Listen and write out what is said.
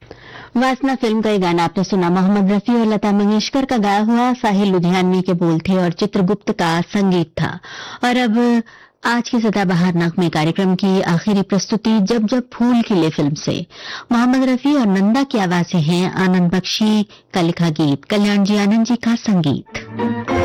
वासना फिल्म का ये गाना आपने सुना। मोहम्मद रफी और लता मंगेशकर का गाया हुआ, साहिल लुधियानवी के बोल थे और चित्रगुप्त का संगीत था। और अब आज की सदाबहार नगमे कार्यक्रम की आखिरी प्रस्तुति जब जब फूल खिले फिल्म से मोहम्मद रफी और नंदा की आवाजें हैं। आनंद बख्शी का लिखा गीत, कल्याण जी आनंद जी का संगीत।